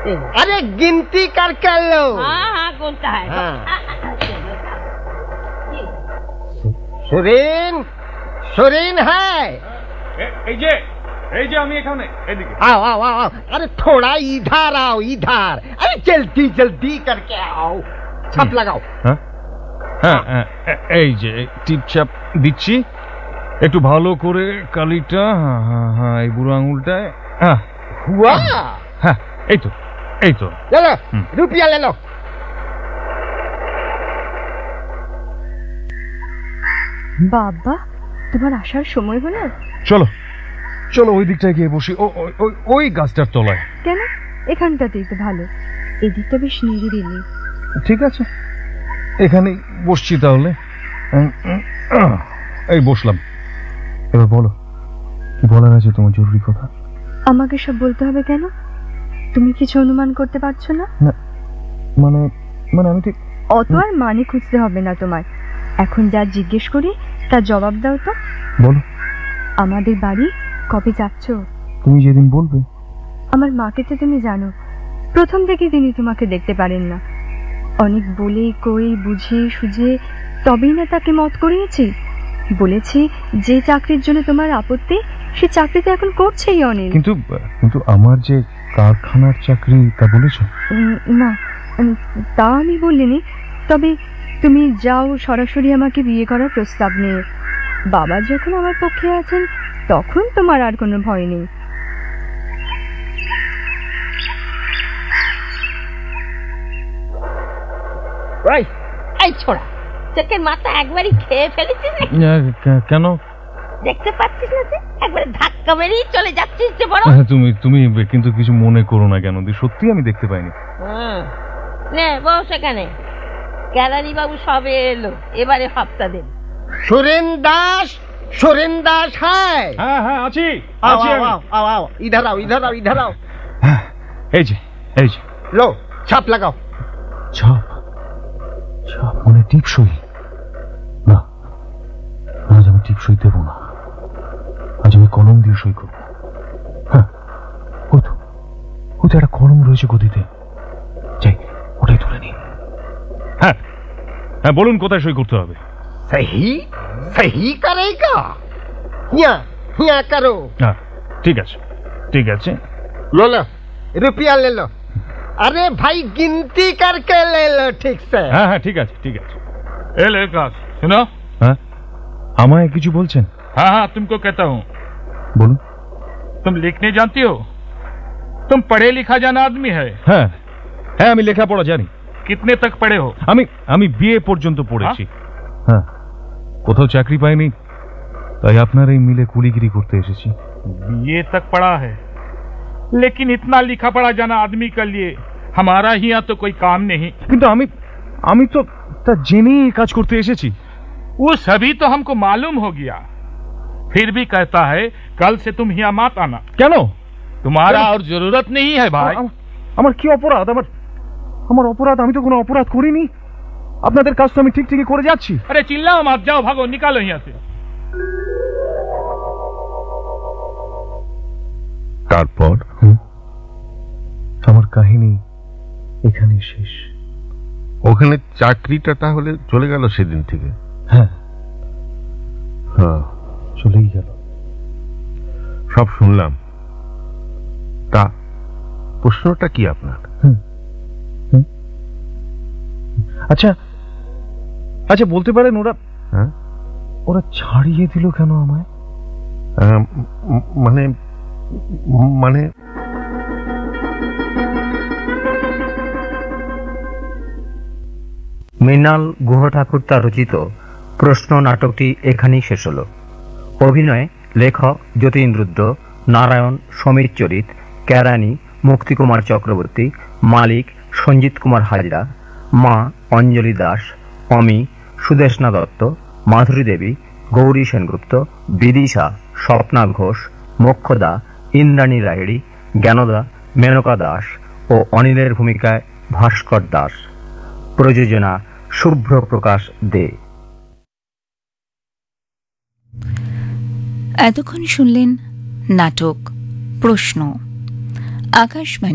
अरे गिनती करके लो। हाँ कौनता है। सुरीन सुरीन है। आओ आओ आओ। अरे थोड़ा इधर आओ इधर। अरे जल्दी जल्दी करके आओ। छाप लगाओ। এই যে টিপচাপ দিচ্ছি, একটু ভালো করে কালিটা। হ্যাঁ এই বুড়ো আঙুলটায়। हुआ। হ্যাঁ এই তো ले लो रुपया ले लो। বাবা, তোমার আসার সময় হলো। চলো চলো ওই দিকটায় গিয়ে বসি, ওই গাছটার তলায়। কেন? এখানটাতেই তো ভালো, এদিকটা বেশ নিরিবিলি। ঠিক আছে, এখানেই বসছি তাহলে। এই বসলাম। এবার বলো, কি বলার আছে তোমার জরুরি কথা? আমাকে সব বলতে হবে কেন? তুমি কিছু অনুমান করতে পারছো না? মানে মানে আমি ঠিক অত আর মানে খুঁজতে হবে না তোমার। এখন যা জিজ্ঞেস করি তার জবাব দাও তো। বলো। আমাদের বাড়ি কবে যাচ্ছ? তুমি যেদিন বলবে। আমার মাকে তো তুমি জানো, প্রথম থেকে তিনি তোমাকে দেখতে পারেন না। অনেক বলে কই বুঝে সুঝে তবেই না তাকে মত করিয়েছি। বলেছি যে চাকরির জন্য তোমার আপত্তি সে চাকরিতে এখন করছেই অনিল। কিন্তু আমার যে কারখানার চাকরি তা বলেছ? না, তা আমি বলিনি। তবে তুমি যাও সরাসরি আমাকে বিয়ে করার প্রস্তাব নিয়ে। বাবা যখন আমার পক্ষে আছেন তখন তোমার আর কোনো ভয় নেই। এই ছোড়া, চোখের মাথা একবারই খেয়ে ফেলেছিস নাকি? কেন? দেখতে পাচ্ছিস না যে একবারে ধাক্কা মেরেই চলে যাচ্ছিস যে বড়। তুমি কিন্তু কিছু মনে করো না কেন দি, সত্যি আমি দেখতে পাইনি। নে বউ সেখানে। গ্যালারি বাবু সবে এলো, এবারে হপ্তা দেন। सुरेन दास है। হ্যাঁ আছি। आओ आओ आओ आओ इधर आओ इधर आओ इधर आओ। এই যে लो छाप लगाओ। ছাপ মানে টিপসই? না, আজ আমি টিপসই দেবো না, আজ আমি কলম দিয়ে সই করবো। হ্যাঁ ওই তো একটা কলম রয়েছে গদিতে, যাই ওটাই তুলে নি। হ্যাঁ বলুন কোথায় সই করতে হবে? सही सही करेगा। यहाँ करो। হ্যাঁ ঠিক আছে। लो रुपया ले लो। अरे भाई गिनती करके ले लो ठीक से। হ্যাঁ ঠিক আছে। ए लेकास सुनो। হ্যাঁ আমায় কিছু বলছেন? हाँ तुमको कहता हूँ। বলুন। तुम लिखने जानती हो? तुम पढ़े लिखा जाना आदमी है। হ্যাঁ আমি লেখাপড়া জানি। कितने तक पढ़े हो? আমি বিএ পর্যন্ত পড়েছি। হ্যাঁ কোথাও চাকরি পাইনি, তাই আপনার এই মিলে কুলিগিরি করতে এসেছি। बीए तक पढ़ा है, लेकिन इतना लिखा पढ़ा जाना आदमी के लिए हमारा ही यहाँ तो कोई काम नहीं। কিন্তু আমি তো তা জেনেই কাজ করতে এসেছি। वो सभी तो हमको मालूम हो गया, फिर भी कहता है कल से तुम यहाँ मत आना। কেন? तुम्हारा और जरूरत नहीं है भाई। আমার কি অপরাধ? আমার অপরাধ? আমি তো কোনো অপরাধ করিনি। আপনাদের কাজ তো আমি ঠিকই করে যাচ্ছি। अरे चिल्लाओ मत, जाओ भागो, निकालो यहाँ से। তারপর আমার কাহিনী এখানেই শেষ। ওখানে চাকরিটা তাহলে চলে গেল সেদিন থেকে? হ্যাঁ চলেই গেল। সব শুনলাম, তা প্রশ্নটা কি আপনার? আচ্ছা বলতে পারেন ওরা ছাড়িয়ে দিল কেন আমায়? মানে মৃণাল গুহ ঠাকুর তার রচিত প্রশ্ন নাটকটি এখানেই শেষ হল। অভিনয়ে লেখক যতীন রুদ্র, নারায়ণ সমীর চরিত, কেরানি মুক্তিকুমার চক্রবর্তী, মালিক সঞ্জিত কুমার হাজরা, মা অঞ্জলি দাস, অমি সুদেষ্ণা দত্ত, মাধুরী দেবী, গৌরী সেনগুপ্ত, বিদিশা স্বপ্না ঘোষ, মোক্ষদা ইন্দ্রাণী রায়ড়ি, জ্ঞানদা মেনকা দাস ও অনিলের ভূমিকায় ভাস্কর দাস। প্রযোজনা শুভ্র প্রকাশ দে। এতক্ষণ শুনলেন নাটক প্রশ্ন। আকাশবাণী